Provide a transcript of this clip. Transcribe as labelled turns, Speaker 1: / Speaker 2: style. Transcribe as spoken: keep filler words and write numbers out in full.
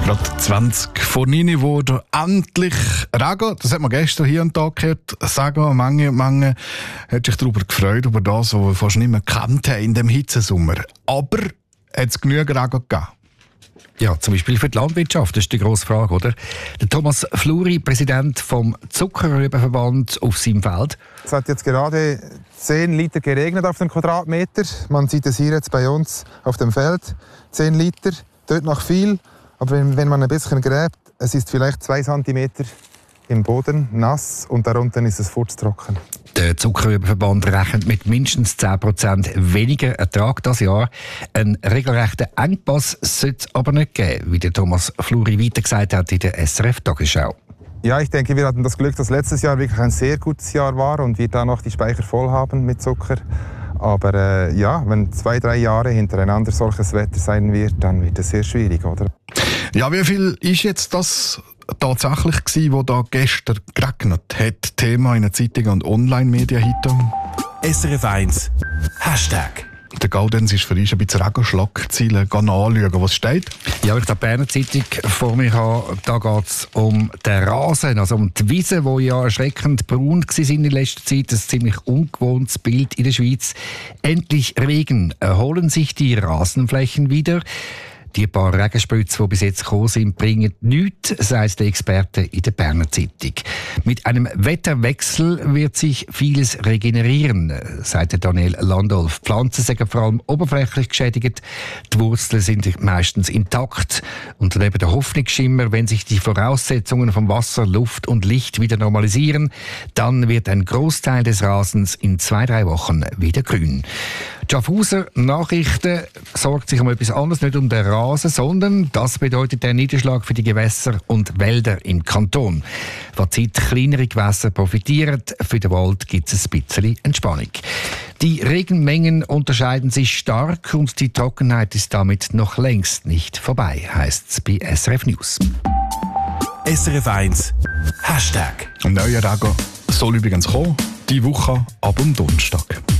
Speaker 1: Gerade zwanzig vor neun geworden. Endlich Regen. Das hat man gestern hier am Tag gehört. Sagen, manche, manche hat sich darüber gefreut, über das, was wir fast nicht mehr gekannt haben in dem Hitzesommer. Aber hat es genügend Regen gegeben?
Speaker 2: Ja, zum Beispiel für die Landwirtschaft, das ist die grosse Frage, oder? Der Thomas Fluri, Präsident vom Zuckerrübenverband, auf seinem Feld.
Speaker 3: Es hat jetzt gerade zehn Liter geregnet auf den Quadratmeter. Man sieht es hier jetzt bei uns auf dem Feld. zehn Liter, dort noch viel. Aber wenn, wenn man ein bisschen gräbt, es ist vielleicht zwei Zentimeter im Boden nass und darunter ist es furztrocken.
Speaker 2: Der Zuckerrübenverband rechnet mit mindestens zehn Prozent weniger Ertrag dieses Jahr. Einen regelrechten Engpass sollte es aber nicht geben, wie der Thomas Fluri weiter gesagt hat in der S R F-Tagesschau.
Speaker 3: Ja, ich denke, wir hatten das Glück, dass letztes Jahr wirklich ein sehr gutes Jahr war und wir da noch die Speicher voll haben mit Zucker. Aber äh, ja, wenn zwei, drei Jahre hintereinander solches Wetter sein wird, dann wird es sehr schwierig, oder?
Speaker 1: Ja, wie viel ist jetzt das tatsächlich gewesen, wo da gestern geregnet hat? Thema in den Zeitungen und Online-Medien heute.
Speaker 4: S R F eins Hashtag.
Speaker 1: Der Gaudenz ist für uns ein bisschen Regenschlagziele anschauen, was steht.
Speaker 2: Ja, ich die Berner Zeitung vor mir habe, da geht es um den Rasen, also um die Wiesen, die ja erschreckend braun waren in letzter Zeit. Ein ziemlich ungewohntes Bild in der Schweiz. Endlich Regen, erholen sich die Rasenflächen wieder. Die paar Regenspritze, die bis jetzt gekommen sind, bringen nichts, sagt der Experte in der Berner Zeitung. Mit einem Wetterwechsel wird sich vieles regenerieren, sagt Daniel Landolf. Pflanzen sind vor allem oberflächlich geschädigt, die Wurzeln sind meistens intakt. Und neben der Hoffnungsschimmer, wenn sich die Voraussetzungen von Wasser, Luft und Licht wieder normalisieren, dann wird ein Großteil des Rasens in zwei, drei Wochen wieder grün. Schaffhauser Nachrichten sorgt sich um etwas anderes, nicht um den Rasen, sondern das bedeutet der Niederschlag für die Gewässer und Wälder im Kanton. Fazit: kleinere Gewässer profitieren, für den Wald gibt es ein bisschen Entspannung. Die Regenmengen unterscheiden sich stark und die Trockenheit ist damit noch längst nicht vorbei, heisst es bei S R F News.
Speaker 4: S R F eins Hashtag.
Speaker 1: Ein neuer Regen soll übrigens kommen, diese Woche ab dem Donnerstag.